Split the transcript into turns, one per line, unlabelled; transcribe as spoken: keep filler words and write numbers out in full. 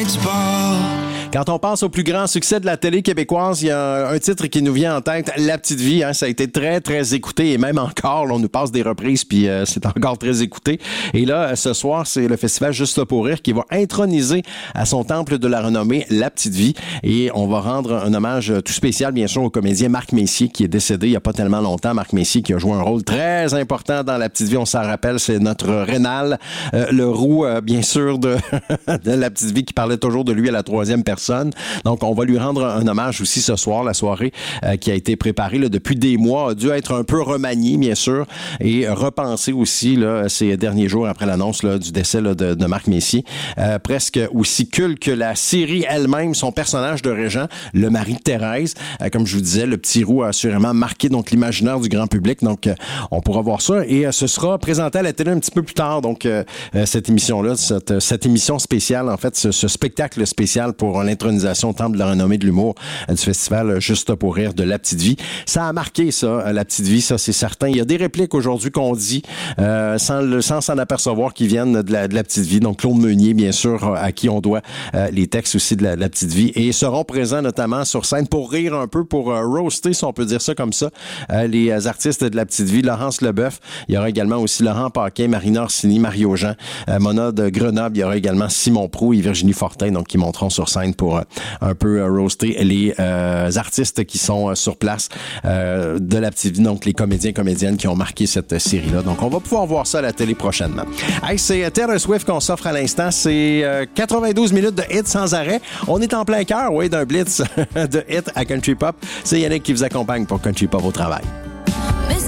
Quand on pense au plus grand succès de la télé québécoise, il y a un titre qui nous vient en tête, La Petite Vie. Hein, ça a été très, très écouté et même encore, là, on nous passe des reprises puis euh, c'est encore très écouté. Et là, ce soir, c'est le festival Juste là pour rire qui va introniser à son temple de la renommée La Petite Vie. Et on va rendre un hommage tout spécial, bien sûr, au comédien Marc Messier qui est décédé il n'y a pas tellement longtemps. Marc Messier qui a joué un rôle très important dans La Petite Vie. On s'en rappelle, c'est notre rénal, euh, le roux, euh, bien sûr, de, de La Petite Vie qui parlait toujours de lui à la troisième personne. Donc, on va lui rendre un hommage aussi ce soir, la soirée euh, qui a été préparée là, depuis des mois, a dû être un peu remaniée, bien sûr, et repensée aussi là, ces derniers jours après l'annonce là, du décès là, de, de Marc Messier. Euh, presque aussi culte que la série elle-même, son personnage de régent, le mari de Thérèse. Euh, comme je vous disais, le petit roux a assurément marqué donc l'imaginaire du grand public. Donc, euh, on pourra voir ça. Et euh, ce sera présenté à la télé un petit peu plus tard. Donc, euh, cette émission-là, cette, cette émission spéciale, en fait, ce, ce spectacle spécial pour l'intronisation au temple de la renommée de l'humour du festival Juste pour rire de La Petite Vie. Ça a marqué, ça, La Petite Vie, ça, c'est certain. Il y a des répliques aujourd'hui qu'on dit euh, sans, le, sans s'en apercevoir qui viennent de la, de la Petite Vie. Donc, Claude Meunier, bien sûr, à qui on doit euh, les textes aussi de la, de la Petite Vie. Et ils seront présents notamment sur scène pour rire un peu, pour euh, roaster, si on peut dire ça comme ça, euh, les artistes de la Petite Vie. Laurence Leboeuf. Il y aura également aussi Laurent Paquin, Marina Orsini, Mario Jean, euh, Mona de Grenoble. Il y aura également Simon Proulx et Virginie Fortin, donc qui monteront sur scène pour euh, un peu euh, roaster les euh, artistes qui sont euh, sur place euh, de La Petite Vie, donc les comédiens comédiennes qui ont marqué cette série-là. Donc, on va pouvoir voir ça à la télé prochainement. Hey, c'est Taylor Swift qu'on s'offre à l'instant. C'est euh, quatre-vingt-douze minutes de hits sans arrêt. On est en plein cœur, oui, d'un blitz de hits à Country Pop. C'est Yannick qui vous accompagne pour Country Pop au travail.